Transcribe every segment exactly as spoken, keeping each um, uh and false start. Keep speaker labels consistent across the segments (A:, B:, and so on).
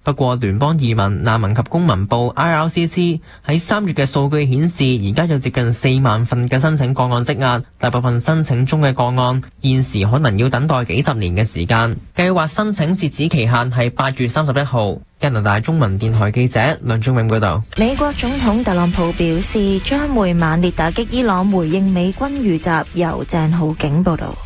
A: 不過，聯邦移民、難民及公民部 I R C C 喺三月嘅數據顯示，而家有接近四萬份嘅申請個案積壓，大部分申請中嘅個案現時可能要等待幾十年嘅時間。計劃申請截止期限係八月三十一號。加拿大中文電台記者梁俊永報道。
B: 美國總統特朗普表示將會猛烈打擊伊朗，回應美軍遇襲。由鄭浩景報道。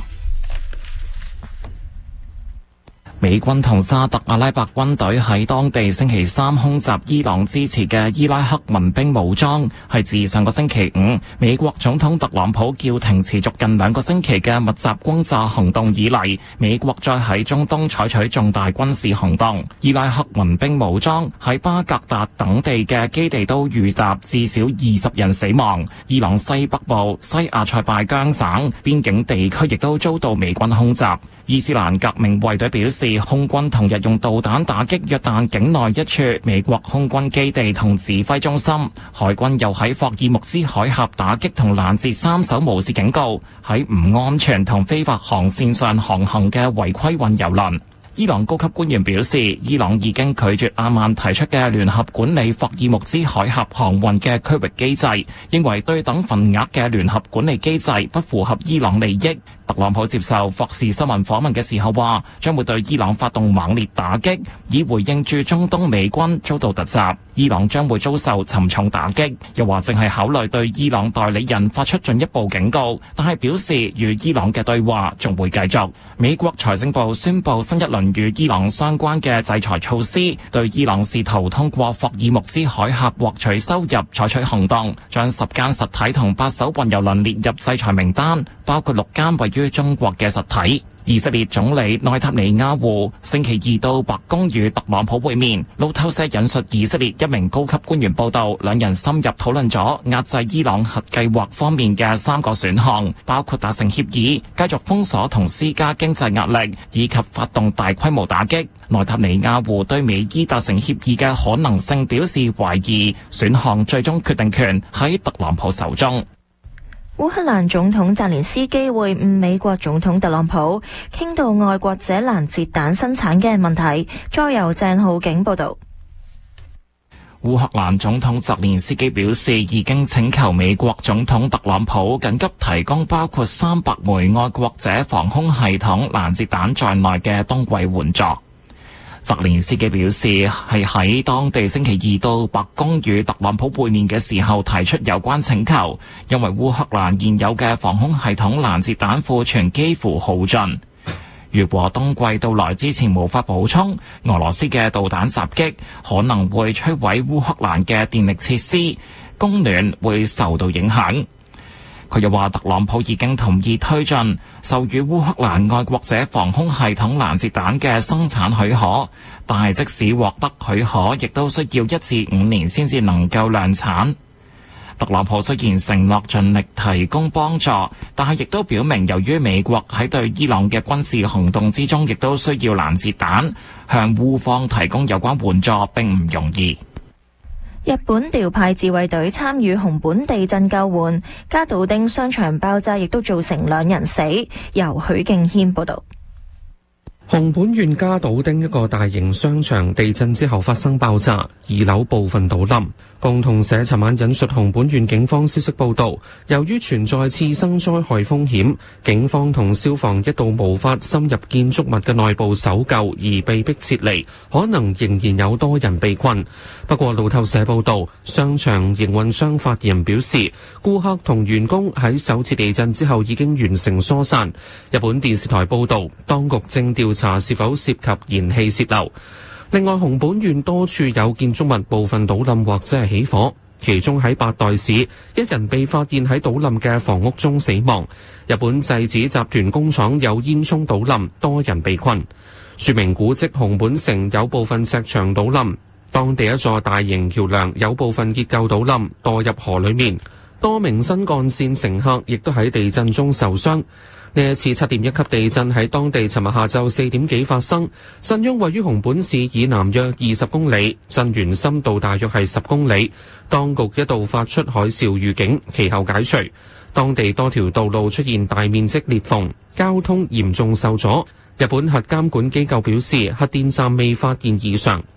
C: 美軍同沙特阿拉伯軍隊喺當地星期三空襲伊朗支持嘅伊拉克民兵武裝，係自上個星期五美國總統特朗普叫停持續近兩個星期嘅密集轟炸行動以嚟，美國再喺中東採取重大軍事行動。伊拉克民兵武裝喺巴格達等地嘅基地都遇襲，至少二十人死亡。伊朗西北部西亞塞拜疆省邊境地區亦都遭到美軍空襲。伊斯蘭革命衛隊表示，空軍同日用導彈打擊約旦境內一處美國空軍基地同指揮中心。海軍又喺霍爾木茲海峽打擊同攔截三艘無視警告喺唔安全同非法航線上航行嘅違規運油輪。伊朗高級官員表示，伊朗已經拒絕阿曼提出嘅聯合管理霍爾木茲海峽航運嘅區域機制，認為對等份額嘅聯合管理機制不符合伊朗利益。特朗普接受霍士新聞訪問嘅時候話，將會對伊朗發動猛烈打擊，以回應駐中東美軍遭到突襲。伊朗將會遭受沉重打擊，又話正係考慮對伊朗代理人發出進一步警告，但係表示與伊朗嘅對話仲會繼續。美國財政部宣布新一輪與伊朗相關嘅制裁措施，對伊朗試圖通過霍爾木茲海峽獲取收入採取行動，將十間實體同八艘運油輪列入制裁名單，包括六間位於中國嘅實體。以色列總理內塔尼亞胡星期二到白宮與特朗普會面。路透社引述以色列一名高級官員報道，兩人深入討論咗壓制伊朗核計劃方面嘅三個選項，包括達成協議、繼續封鎖同施加經濟壓力，以及發動大規模打擊。內塔尼亞胡對美伊達成協議嘅可能性表示懷疑，選項最終決定權喺特朗普手中。
B: 烏克蘭總統澤連斯基會晤美國總統特朗普，傾到愛國者攔截彈生產嘅問題。再由鄭浩景報道。
C: 烏克蘭總統澤連斯基表示，已經請求美國總統特朗普緊急提供包括三百枚愛國者防空系統攔截彈在內嘅冬季援助。澤連斯基表示，係喺當地星期二到白宮與特朗普會面嘅時候提出有關請求，因為烏克蘭現有嘅防空系統攔截彈庫存幾乎耗盡。如果冬季到來之前無法補充，俄羅斯嘅導彈襲擊可能會摧毀烏克蘭嘅電力設施，供暖會受到影響。佢又話，特朗普已經同意推進授予烏克蘭愛國者防空系統攔截彈嘅生產許可，但係即使獲得許可，亦都需要一至五年先至能夠量產。特朗普雖然承諾盡力提供幫助，但係亦都表明，由於美國喺對伊朗嘅軍事行動之中，亦都需要攔截彈，向烏方提供有關援助並唔容易。
B: 日本調派自衛隊參與熊本地震救援，加島町商場爆炸亦都造成兩人死。由許敬軒報道。
D: 熊本縣加島町一個大型商場地震之後發生爆炸，二樓部分倒冧。共同社尋晚引述熊本縣警方消息報道，由於存在次生災害風險，警方同消防一度無法深入建築物嘅內部搜救，而被迫撤離，可能仍然有多人被困。不過路透社報道，商場營運商發言人表示，顧客同員工喺首次地震之後已經完成疏散。日本電視台報道，當局正調查是否涉及燃氣洩漏。另外，熊本縣多處有建築物部分倒冧或者係起火，其中喺八代市，一人被發現喺倒冧嘅房屋中死亡。日本製紙集團工廠有煙囪倒冧，多人被困。著名古蹟熊本城有部分石牆倒冧，當地一座大型橋梁有部分結構倒冧，墮入河裡面。多名新幹線乘客亦都喺地震中受傷。呢一次七點一級地震喺當地尋日下晝四點幾發生，震央位於熊本市以南約二十公里，震源深度大約係十公里。當局一度發出海嘯預警，其後解除。當地多條道路出現大面積裂縫，交通嚴重受阻。日本核監管機構表示，核電站未發現異常。